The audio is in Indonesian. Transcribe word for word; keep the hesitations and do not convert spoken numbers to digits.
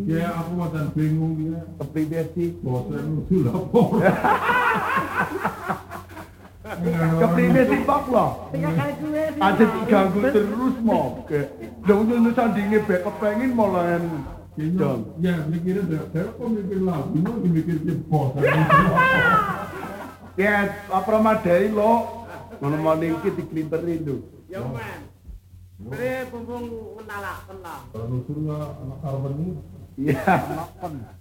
Ya aku macam bingung dia. Kepribadi. Bosan usul apa? Kepribadi pak loh. Aja diganggu terus mau. Dong tuh sandingnya baik kepengin malahan. Ya mikirnya dah. Saya kok mikir lagu, mau mikir bos. Ya apa ramadai lo? Ngono maning iki diglinterin tuh. Ya men. Beri bumbung menalak kenal. Kalau usul anak karban ini. Iya.